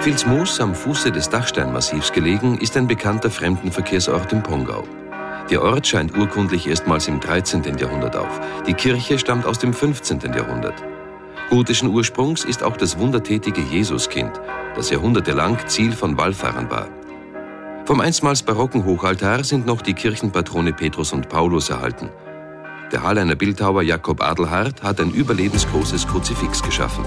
Vilsmoos, am Fuße des Dachsteinmassivs gelegen, ist ein bekannter Fremdenverkehrsort im Pongau. Der Ort scheint urkundlich erstmals im 13. Jahrhundert auf. Die Kirche stammt aus dem 15. Jahrhundert. Gotischen Ursprungs ist auch das wundertätige Jesuskind, das jahrhundertelang Ziel von Wallfahrern war. Vom einstmals barocken Hochaltar sind noch die Kirchenpatrone Petrus und Paulus erhalten. Der Halleiner Bildhauer Jakob Adelhard hat ein überlebensgroßes Kruzifix geschaffen.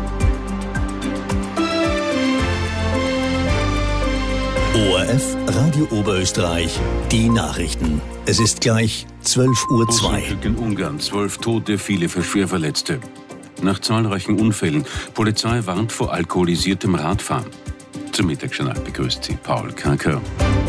ORF Radio Oberösterreich, die Nachrichten. Es ist gleich 12:02 Uhr. In Ungarn 12 Tote, viele schwer Verletzte. Nach zahlreichen Unfällen. Polizei warnt vor alkoholisiertem Radfahren. Zum Mittagsjournal begrüßt Sie Paul Kanker.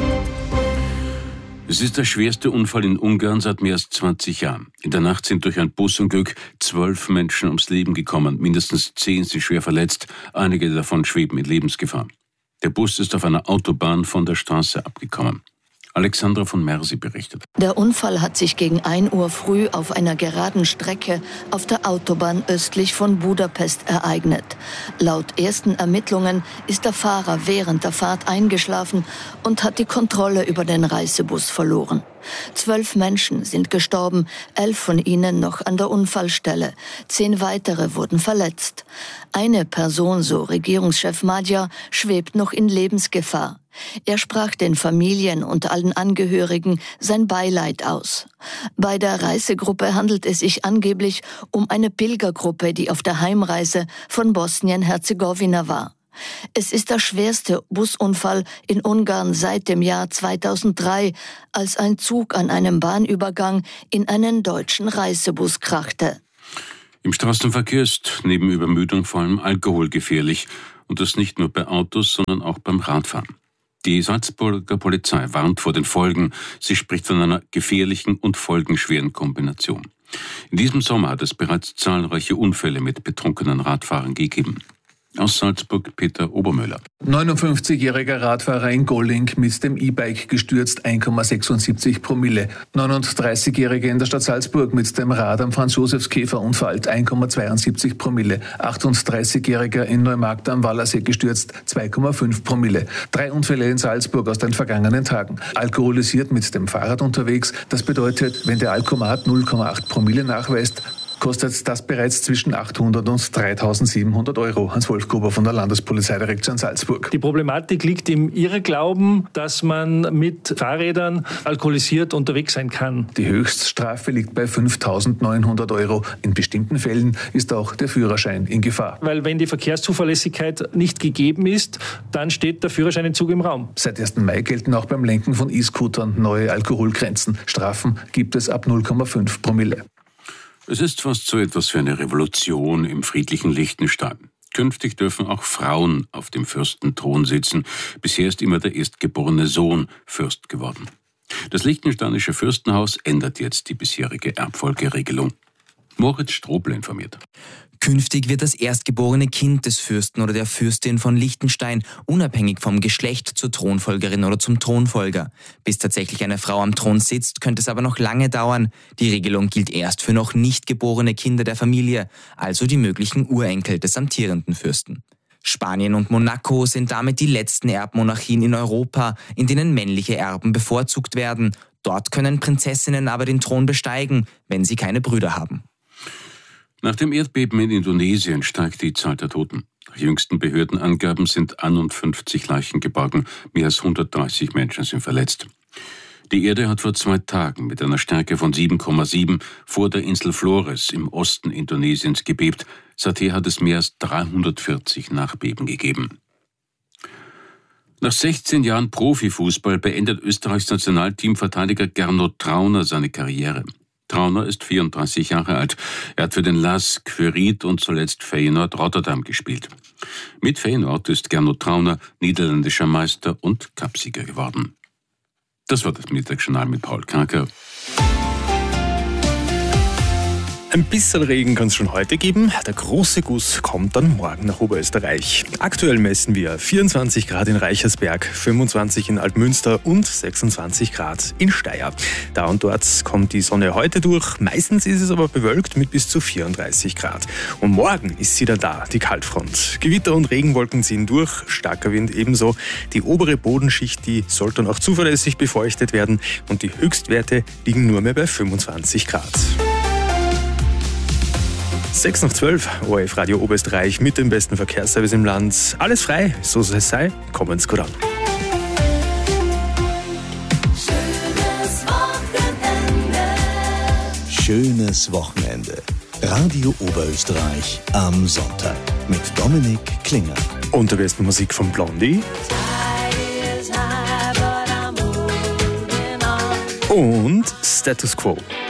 Es ist der schwerste Unfall in Ungarn seit mehr als 20 Jahren. In der Nacht sind durch ein Busunglück 12 Menschen ums Leben gekommen. Mindestens 10 sind schwer verletzt. Einige davon schweben in Lebensgefahr. Der Bus ist auf einer Autobahn von der Straße abgekommen. Alexandra von Mersi berichtet. Der Unfall hat sich gegen 1 Uhr früh auf einer geraden Strecke auf der Autobahn östlich von Budapest ereignet. Laut ersten Ermittlungen ist der Fahrer während der Fahrt eingeschlafen und hat die Kontrolle über den Reisebus verloren. 12 Menschen sind gestorben, 11 von ihnen noch an der Unfallstelle. 10 weitere wurden verletzt. Eine Person, so Regierungschef Magyar, schwebt noch in Lebensgefahr. Er sprach den Familien und allen Angehörigen sein Beileid aus. Bei der Reisegruppe handelt es sich angeblich um eine Pilgergruppe, die auf der Heimreise von Bosnien-Herzegowina war. Es ist der schwerste Busunfall in Ungarn seit dem Jahr 2003, als ein Zug an einem Bahnübergang in einen deutschen Reisebus krachte. Im Straßenverkehr ist neben Übermüdung vor allem Alkohol gefährlich. Und das nicht nur bei Autos, sondern auch beim Radfahren. Die Salzburger Polizei warnt vor den Folgen. Sie spricht von einer gefährlichen und folgenschweren Kombination. In diesem Sommer hat es bereits zahlreiche Unfälle mit betrunkenen Radfahrern gegeben. Aus Salzburg Peter Obermöller. 59-jähriger Radfahrer in Golling mit dem E-Bike gestürzt, 1,76 Promille. 39-jähriger in der Stadt Salzburg mit dem Rad am Franz-Josefs-Käfer unfallt, 1,72 Promille. 38-jähriger in Neumarkt am Wallersee gestürzt, 2,5 Promille. 3 Unfälle in Salzburg aus den vergangenen Tagen. Alkoholisiert mit dem Fahrrad unterwegs, das bedeutet, wenn der Alkomat 0,8 Promille nachweist, kostet das bereits zwischen 800 und 3.700 Euro. Hans-Wolf Gruber von der Landespolizeidirektion Salzburg. Die Problematik liegt im Irrglauben, dass man mit Fahrrädern alkoholisiert unterwegs sein kann. Die Höchststrafe liegt bei 5.900 Euro. In bestimmten Fällen ist auch der Führerschein in Gefahr. Weil wenn die Verkehrszuverlässigkeit nicht gegeben ist, dann steht der Führerscheinentzug im Raum. Seit 1. Mai gelten auch beim Lenken von E-Scootern neue Alkoholgrenzen. Strafen gibt es ab 0,5 Promille. Es ist fast so etwas wie eine Revolution im friedlichen Liechtenstein. Künftig dürfen auch Frauen auf dem Fürstenthron sitzen. Bisher ist immer der erstgeborene Sohn Fürst geworden. Das liechtensteinische Fürstenhaus ändert jetzt die bisherige Erbfolgeregelung. Moritz Strobl informiert. Künftig wird das erstgeborene Kind des Fürsten oder der Fürstin von Liechtenstein unabhängig vom Geschlecht zur Thronfolgerin oder zum Thronfolger. Bis tatsächlich eine Frau am Thron sitzt, könnte es aber noch lange dauern. Die Regelung gilt erst für noch nicht geborene Kinder der Familie, also die möglichen Urenkel des amtierenden Fürsten. Spanien und Monaco sind damit die letzten Erbmonarchien in Europa, in denen männliche Erben bevorzugt werden. Dort können Prinzessinnen aber den Thron besteigen, wenn sie keine Brüder haben. Nach dem Erdbeben in Indonesien steigt die Zahl der Toten. Nach jüngsten Behördenangaben sind 51 Leichen geborgen, mehr als 130 Menschen sind verletzt. Die Erde hat vor 2 Tagen mit einer Stärke von 7,7 vor der Insel Flores im Osten Indonesiens gebebt. Seither hat es mehr als 340 Nachbeben gegeben. Nach 16 Jahren Profifußball beendet Österreichs Nationalteamverteidiger Gernot Trauner seine Karriere. Trauner ist 34 Jahre alt. Er hat für den LASK, für Ried und zuletzt Feyenoord Rotterdam gespielt. Mit Feyenoord ist Gernot Trauner niederländischer Meister und Cupsieger geworden. Das war das Mittagsjournal mit Paul Kanker. Ein bisschen Regen kann es schon heute geben. Der große Guss kommt dann morgen nach Oberösterreich. Aktuell messen wir 24 Grad in Reichersberg, 25 in Altmünster und 26 Grad in Steyr. Da und dort kommt die Sonne heute durch. Meistens ist es aber bewölkt mit bis zu 34 Grad. Und morgen ist sie dann da, die Kaltfront. Gewitter und Regenwolken ziehen durch, starker Wind ebenso. Die obere Bodenschicht, die soll dann auch zuverlässig befeuchtet werden und die Höchstwerte liegen nur mehr bei 25 Grad. 6 nach 12, ORF Radio Oberösterreich mit dem besten Verkehrsservice im Land. Alles frei, so soll es sein. Kommen's gut an. Schönes Wochenende. Radio Oberösterreich am Sonntag mit Dominik Klinger. Und der besten Musik von Blondie. Und Status Quo.